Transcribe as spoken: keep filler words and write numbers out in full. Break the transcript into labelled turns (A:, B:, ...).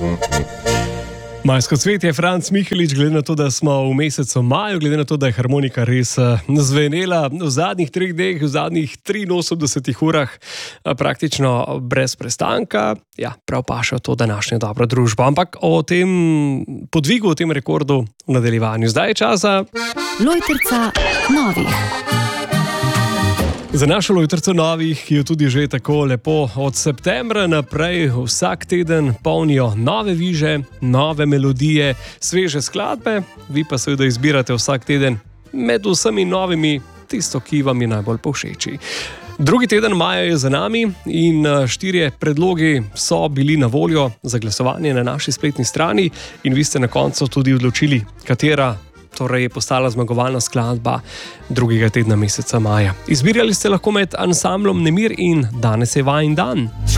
A: Majsko cvetje, Franc Mihelič, glede na to, da smo v mesecu maju, glede na to, da je harmonika res zvenela v zadnjih treh dneh, v zadnjih triinosemdesetih urah praktično brez prestanka, ja, prav paša to današnjo dobro družbo. Ampak o tem podvigu, o tem rekordu v nadaljevanju. Zdaj je čas za
B: Lojtrica novih.
A: Za našo lojtrico novih, ki jo tudi že tako lepo od septembra naprej vsak teden polnijo nove viže, nove melodije, sveže skladbe, vi pa seveda izbirate vsak teden med vsemi novimi tisto, ki vam je najbolj povšeči. Drugi teden maja je za nami in štirje predlogi so bili na voljo za glasovanje na naši spletni strani in vi ste na koncu tudi odločili, katera torej je postala zmagovalna skladba drugega tedna meseca maja. Izbirali ste lahko med ansamblom Nemir in Danes je vajin dan.